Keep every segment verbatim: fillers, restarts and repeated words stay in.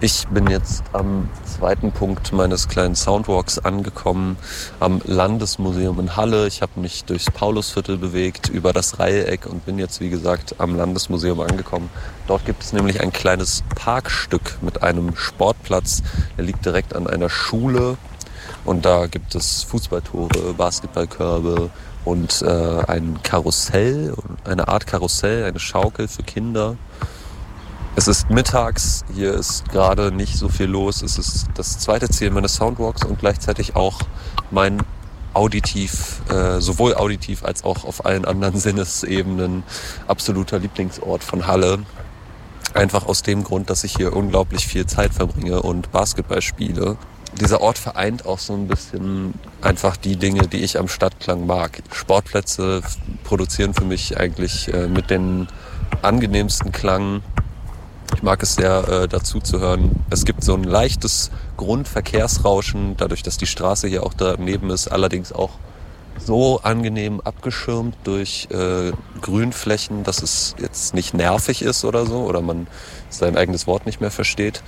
Ich bin jetzt am zweiten Punkt meines kleinen Soundwalks angekommen, am Landesmuseum in Halle. Ich habe mich durchs Paulusviertel bewegt, über das Dreieck und bin jetzt, wie gesagt, am Landesmuseum angekommen. Dort gibt es nämlich ein kleines Parkstück mit einem Sportplatz. Der liegt direkt an einer Schule und da gibt es Fußballtore, Basketballkörbe und äh, ein Karussell, eine Art Karussell, eine Schaukel für Kinder. Es ist mittags, hier ist gerade nicht so viel los. Es ist das zweite Ziel meines Soundwalks und gleichzeitig auch mein auditiv, äh, sowohl auditiv als auch auf allen anderen Sinnesebenen absoluter Lieblingsort von Halle. Einfach aus dem Grund, dass ich hier unglaublich viel Zeit verbringe und Basketball spiele. Dieser Ort vereint auch so ein bisschen einfach die Dinge, die ich am Stadtklang mag. Sportplätze produzieren für mich eigentlich äh, mit den angenehmsten Klang. Ich mag es sehr, äh, dazu zu hören. Es gibt so ein leichtes Grundverkehrsrauschen, dadurch, dass die Straße hier auch daneben ist, allerdings auch so angenehm abgeschirmt durch äh, Grünflächen, dass es jetzt nicht nervig ist oder so, oder man sein eigenes Wort nicht mehr versteht.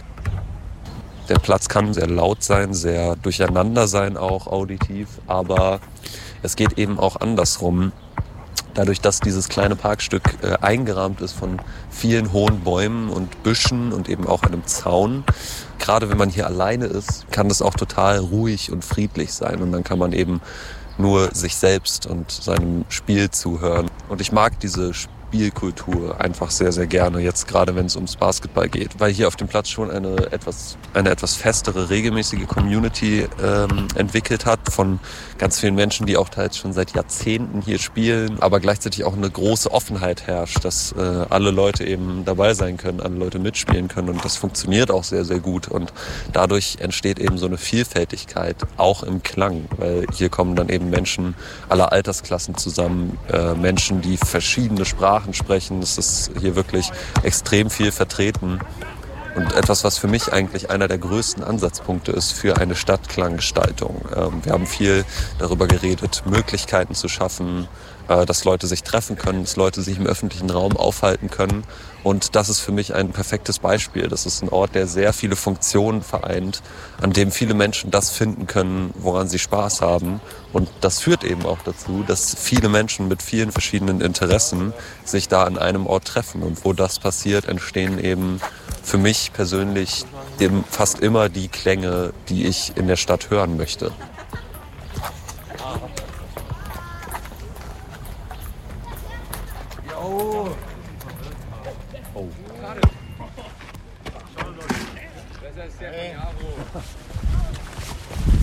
Der Platz kann sehr laut sein, sehr durcheinander sein, auch auditiv, aber es geht eben auch andersrum. Dadurch, dass dieses kleine Parkstück äh, eingerahmt ist von vielen hohen Bäumen und Büschen und eben auch einem Zaun. Gerade wenn man hier alleine ist, kann das auch total ruhig und friedlich sein. Und dann kann man eben nur sich selbst und seinem Spiel zuhören. Und ich mag diese Spielkultur einfach sehr, sehr gerne, jetzt gerade wenn es ums Basketball geht. Weil hier auf dem Platz schon eine etwas, eine etwas festere, regelmäßige Community ähm, entwickelt hat von ganz vielen Menschen, die auch teils schon seit Jahrzehnten hier spielen, aber gleichzeitig auch eine große Offenheit herrscht, dass äh, alle Leute eben dabei sein können, alle Leute mitspielen können und das funktioniert auch sehr, sehr gut und dadurch entsteht eben so eine Vielfältigkeit, auch im Klang, weil hier kommen dann eben Menschen aller Altersklassen zusammen, äh, Menschen, die verschiedene Sprachen sprechen, es ist hier wirklich extrem viel vertreten. Und etwas, was für mich eigentlich einer der größten Ansatzpunkte ist für eine Stadtklanggestaltung. Wir haben viel darüber geredet, Möglichkeiten zu schaffen, dass Leute sich treffen können, dass Leute sich im öffentlichen Raum aufhalten können. Und das ist für mich ein perfektes Beispiel. Das ist ein Ort, der sehr viele Funktionen vereint, an dem viele Menschen das finden können, woran sie Spaß haben. Und das führt eben auch dazu, dass viele Menschen mit vielen verschiedenen Interessen sich da an einem Ort treffen. Und wo das passiert, entstehen eben für mich persönlich eben fast immer die Klänge, die ich in der Stadt hören möchte. Oh. Oh.